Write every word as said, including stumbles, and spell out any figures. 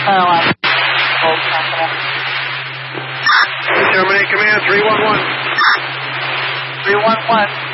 Carolina. Gold Capital. Terminate command three one one. three one one.